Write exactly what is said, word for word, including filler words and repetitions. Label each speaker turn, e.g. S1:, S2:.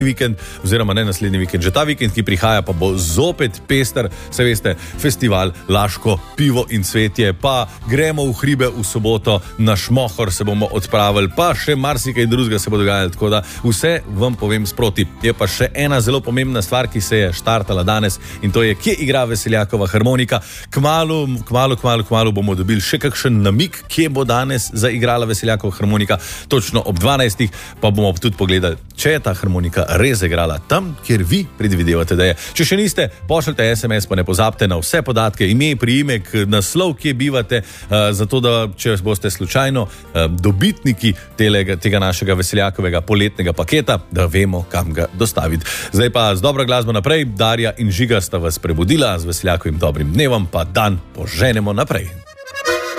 S1: vikend, oziroma ne naslednji vikend, že ta vikend, ki prihaja, pa bo zopet pester, se veste, festival Laško pivo in cvetje, pa gremo v hribe v soboto, na Šmohor se bomo odpravili, pa še marsikaj drugega se bo dogajalo, tako da vse vam povem sproti. Je pa še ena zelo pomembna stvar, ki se je štartala danes, in to je, kje igra Veseljakova harmonika. Kmalu, kmalu, kmalu, kmalu bomo dobili še kakšen namig, kje bo danes zaigrala Veseljakova harmonika, točno ob dvanajstih, pa bomo tudi pogledali, če je ta harmonika res igrala tam, kjer vi predvidevate, da je. Če še niste, pošljite es em es, pa ne pozabite na vse podatke, ime, priimek, naslov, kje bivate, uh, zato da, če boste slučajno uh, dobitniki telega, tega našega Veseljakovega poletnega paketa, da vemo, kam ga dostaviti. Zdaj pa z dobro glasbo naprej, Darja in Žiga sta vas prebudila, z Veseljakovim dobrim dnevom pa dan poženemo naprej.